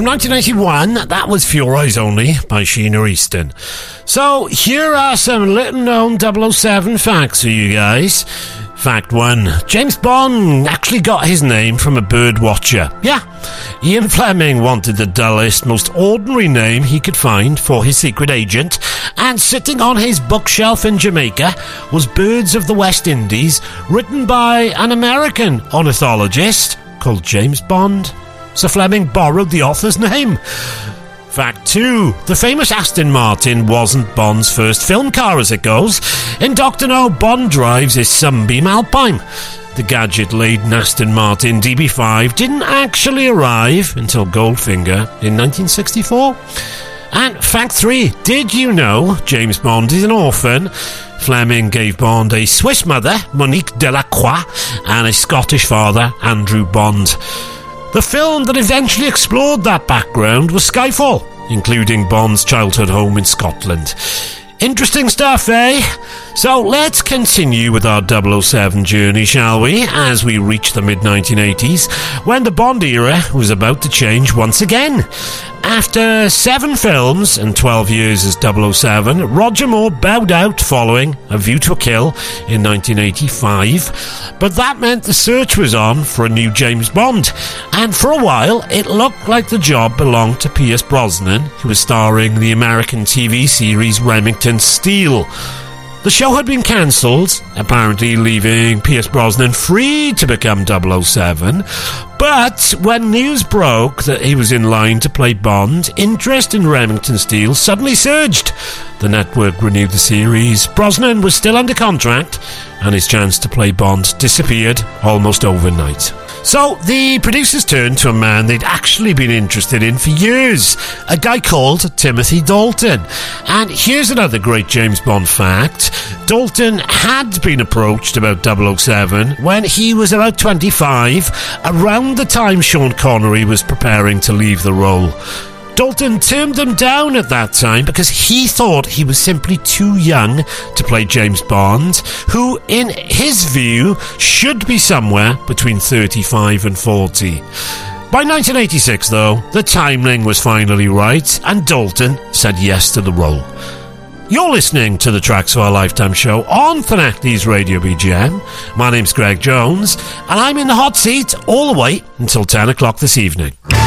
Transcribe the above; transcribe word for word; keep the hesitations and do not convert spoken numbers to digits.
from nineteen eighty-one, that was For Your Eyes Only by Sheena Easton. So, here are some little-known double oh seven facts for you guys. Fact one. James Bond actually got his name from a bird watcher. Yeah, Ian Fleming wanted the dullest, most ordinary name he could find for his secret agent, and sitting on his bookshelf in Jamaica was Birds of the West Indies, written by an American ornithologist called James Bond. So Fleming borrowed the author's name. Fact two. The famous Aston Martin wasn't Bond's first film car as it goes. In Doctor No, Bond drives his Sunbeam Alpine. The gadget-laden Aston Martin D B five didn't actually arrive until Goldfinger in nineteen sixty-four. And fact three. Did you know James Bond is an orphan? Fleming gave Bond a Swiss mother, Monique Delacroix, and a Scottish father, Andrew Bond. The film that eventually explored that background was Skyfall, including Bond's childhood home in Scotland. Interesting stuff, eh? So let's continue with our double oh seven journey, shall we, as we reach the mid nineteen eighties, when the Bond era was about to change once again. After seven films and twelve years as double oh seven, Roger Moore bowed out following A View to a Kill in nineteen eighty-five, but that meant the search was on for a new James Bond, and for a while it looked like the job belonged to Pierce Brosnan, who was starring in the American T V series Remington Steele. The show had been cancelled, apparently leaving Pierce Brosnan free to become double oh seven, but when news broke that he was in line to play Bond, interest in Remington Steele suddenly surged. The network renewed the series, Brosnan was still under contract, and his chance to play Bond disappeared almost overnight. So, the producers turned to a man they'd actually been interested in for years, a guy called Timothy Dalton. And here's another great James Bond fact. Dalton had been approached about double oh seven when he was about twenty-five, around the time Sean Connery was preparing to leave the role. Dalton turned him down at that time because he thought he was simply too young to play James Bond, who, in his view, should be somewhere between thirty-five and forty. By nineteen eighty-six, though, the timing was finally right, and Dalton said yes to the role. You're listening to the Tracks of Our Lifetime show on Thanactes Radio B G M. My name's Greg Jones, and I'm in the hot seat all the way until ten o'clock this evening.